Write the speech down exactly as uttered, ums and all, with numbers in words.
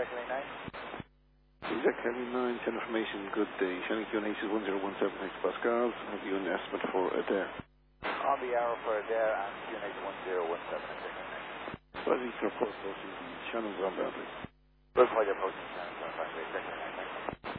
Echo nine. Exact Kelly nine, ten information, good day. Shannon Q N H is one zero one seven X Pascals. Have you an estimate for Adair? On the arrow for Adair and Q N H one zero one seven X Echo nine. What is your post approaching the Shannon's on boundary? Good for your approaching Shannon's on boundary, Echo nine.